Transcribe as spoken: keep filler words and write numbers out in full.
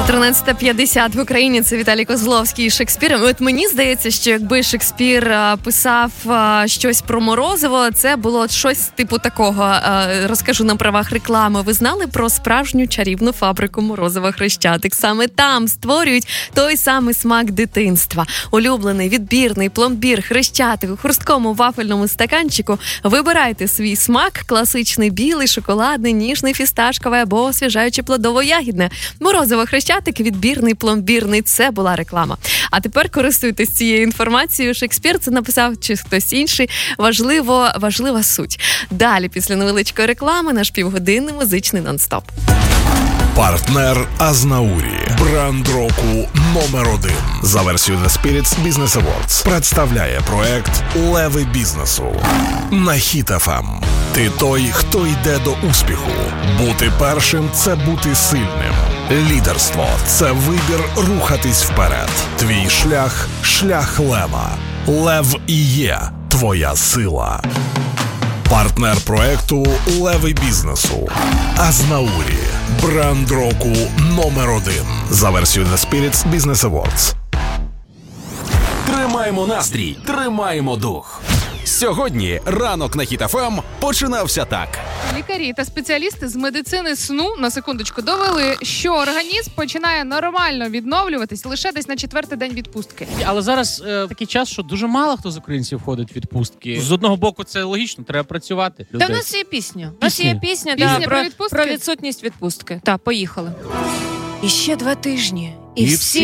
тринадцята п'ятдесят в Україні. Це Віталій Козловський і Шекспір. От мені здається, що якби Шекспір писав щось про морозиво, це було щось типу такого. Розкажу на правах реклами. Ви знали про справжню чарівну фабрику морозива Хрещатик? Саме там створюють той самий смак дитинства. Улюблений, відбірний пломбір Хрещатик у хрусткому вафельному стаканчику. Вибирайте свій смак: класичний білий, шоколадний, ніжний, фісташковий або освіжаючи плодово-ягідне. Морозиво Хрещатик, відбірний, пломбірний. Це була реклама. А тепер користуйтесь цією інформацією. Шекспір це написав чи хтось інший. Важливо, важлива суть. Далі, після невеличкої реклами, наш півгодинний музичний нон-стоп. Партнер Азнаурі. Бренд року номер один. За версією The Spirits Business Awards представляє проект «Леви бізнесу» на Хіт еф ем. Ти той, хто йде до успіху. Бути першим – це бути сильним. Лідерство – це вибір рухатись вперед. Твій шлях – шлях лева. Лев і є твоя сила. Партнер проекту «Леви бізнесу» Азнаурі. Бренд року номер один. За версією The Spirits Business Awards. Тримаємо настрій, тримаємо дух. Сьогодні ранок на Хіт еф ем починався так. Лікарі та спеціалісти з медицини сну, на секундочку, довели, що організм починає нормально відновлюватись лише десь на четвертий день відпустки. Але зараз е, такий час, що дуже мало хто з українців ходить в відпустки. З одного боку, це логічно, треба працювати. Та в нас є пісня. У нас є пісня, Пісня да, про про, відпустки? про відсутність відпустки. Так, поїхали. І ще два тижні. І, І всі